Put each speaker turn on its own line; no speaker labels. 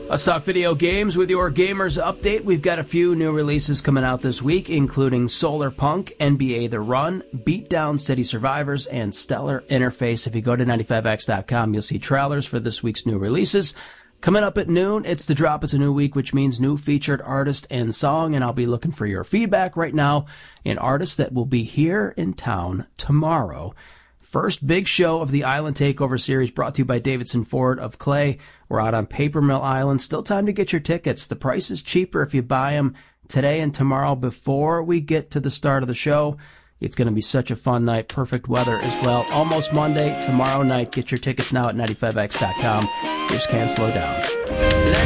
Let's talk video games with your Gamers Update. We've got a few new releases coming out this week, including Solar Punk, NBA The Run, Beatdown City Survivors, and Stellar Interface. If you go to 95x.com, you'll see trailers for this week's new releases. Coming up at noon, it's The Drop. It's a new week, which means new featured artist and song, and I'll be looking for your feedback right now in artists that will be here in town tomorrow. First big show of the Island Takeover series, brought to you by Davidson Ford of Clay. We're out on Paper Mill Island. Still time to get your tickets. The price is cheaper if you buy them today and tomorrow before we get to the start of the show. It's going to be such a fun night. Perfect weather as well. Almost Monday, tomorrow night. Get your tickets now at 95x.com. You just can't slow down.